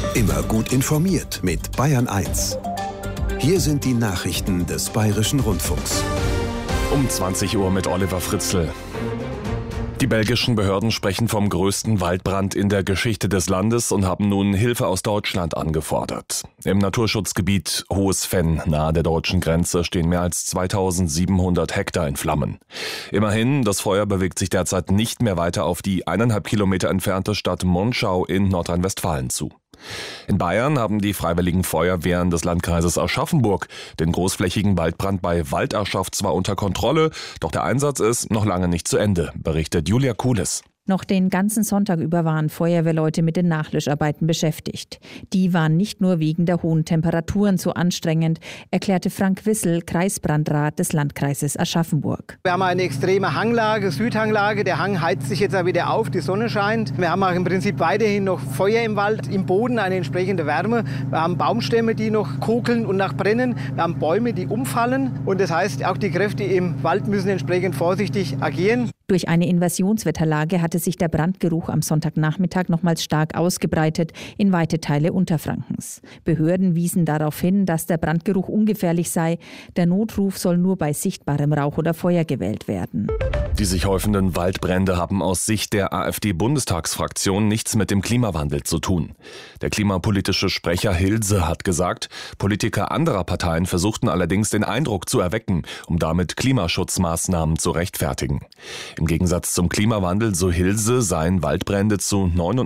Immer gut informiert mit Bayern 1. Hier sind die Nachrichten des Bayerischen Rundfunks. Um 20 Uhr mit Oliver Fritzl. Die belgischen Behörden sprechen vom größten Waldbrand in der Geschichte des Landes und haben nun Hilfe aus Deutschland angefordert. Im Naturschutzgebiet Hohes Venn nahe der deutschen Grenze stehen mehr als 2700 Hektar in Flammen. Immerhin, das Feuer bewegt sich derzeit nicht mehr weiter auf die 1,5 Kilometer entfernte Stadt Monschau in Nordrhein-Westfalen zu. In Bayern haben die Freiwilligen Feuerwehren des Landkreises Aschaffenburg den großflächigen Waldbrand bei Walderschaft zwar unter Kontrolle, doch der Einsatz ist noch lange nicht zu Ende, berichtet Julia Kulis. Noch den ganzen Sonntag über waren Feuerwehrleute mit den Nachlöscharbeiten beschäftigt. Die waren nicht nur wegen der hohen Temperaturen so anstrengend, erklärte Frank Wissel, Kreisbrandrat des Landkreises Aschaffenburg. Wir haben eine extreme Hanglage, Südhanglage. Der Hang heizt sich jetzt auch wieder auf, die Sonne scheint. Wir haben auch im Prinzip weiterhin noch Feuer im Wald, im Boden eine entsprechende Wärme. Wir haben Baumstämme, die noch kokeln und noch brennen. Wir haben Bäume, die umfallen. Und das heißt, auch die Kräfte im Wald müssen entsprechend vorsichtig agieren. Durch eine Inversionswetterlage hatte sich der Brandgeruch am Sonntagnachmittag nochmals stark ausgebreitet in weite Teile Unterfrankens. Behörden wiesen darauf hin, dass der Brandgeruch ungefährlich sei. Der Notruf soll nur bei sichtbarem Rauch oder Feuer gewählt werden. Die sich häufenden Waldbrände haben aus Sicht der AfD-Bundestagsfraktion nichts mit dem Klimawandel zu tun. Der klimapolitische Sprecher Hilse hat gesagt, Politiker anderer Parteien versuchten allerdings den Eindruck zu erwecken, um damit Klimaschutzmaßnahmen zu rechtfertigen. Im Gegensatz zum Klimawandel, so Hilse, seien Waldbrände zu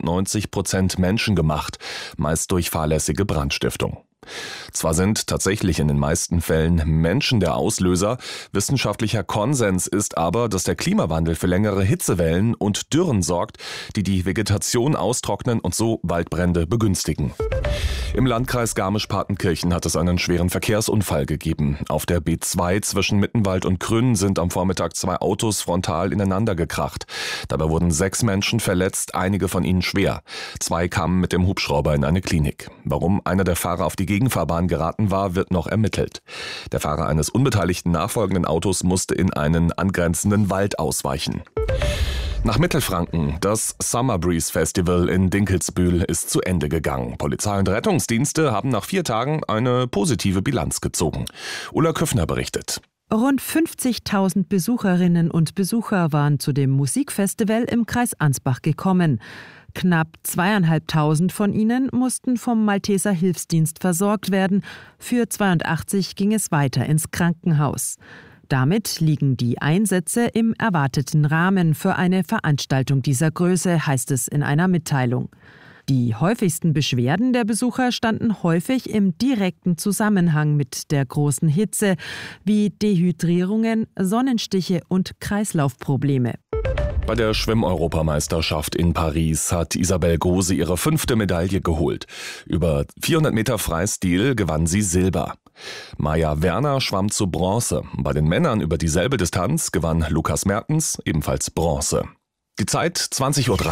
99% menschengemacht, meist durch fahrlässige Brandstiftung. Zwar sind tatsächlich in den meisten Fällen Menschen der Auslöser, wissenschaftlicher Konsens ist aber, dass der Klimawandel für längere Hitzewellen und Dürren sorgt, die die Vegetation austrocknen und so Waldbrände begünstigen. Im Landkreis Garmisch-Partenkirchen hat es einen schweren Verkehrsunfall gegeben. Auf der B2 zwischen Mittenwald und Krünn sind am Vormittag 2 Autos frontal ineinander gekracht. Dabei wurden 6 Menschen verletzt, einige von ihnen schwer. 2 kamen mit dem Hubschrauber in eine Klinik. Warum einer der Fahrer auf die Gegenfahrbahn geraten war, wird noch ermittelt. Der Fahrer eines unbeteiligten nachfolgenden Autos musste in einen angrenzenden Wald ausweichen. Nach Mittelfranken. Das Summer Breeze Festival in Dinkelsbühl ist zu Ende gegangen. Polizei und Rettungsdienste haben nach 4 Tagen eine positive Bilanz gezogen. Ulla Küffner berichtet. Rund 50.000 Besucherinnen und Besucher waren zu dem Musikfestival im Kreis Ansbach gekommen. Knapp 2.500 von ihnen mussten vom Malteser Hilfsdienst versorgt werden. Für 82 ging es weiter ins Krankenhaus. Damit liegen die Einsätze im erwarteten Rahmen für eine Veranstaltung dieser Größe, heißt es in einer Mitteilung. Die häufigsten Beschwerden der Besucher standen häufig im direkten Zusammenhang mit der großen Hitze, wie Dehydrierungen, Sonnenstiche und Kreislaufprobleme. Bei der Schwimm-Europameisterschaft in Paris hat Isabel Gose ihre 5. Medaille geholt. Über 400 Meter Freistil gewann sie Silber. Maja Werner schwamm zu Bronze. Bei den Männern über dieselbe Distanz gewann Lukas Mertens ebenfalls Bronze. Die Zeit 20:03 Uhr.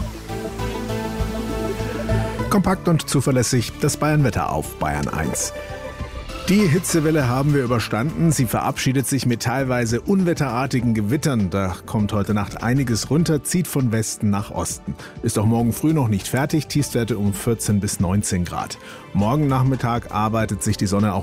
Kompakt und zuverlässig das Bayern-Wetter auf Bayern 1. Die Hitzewelle haben wir überstanden. Sie verabschiedet sich mit teilweise unwetterartigen Gewittern. Da kommt heute Nacht einiges runter, zieht von Westen nach Osten. Ist auch morgen früh noch nicht fertig. Tiefstwerte um 14 bis 19 Grad. Morgen Nachmittag arbeitet sich die Sonne auch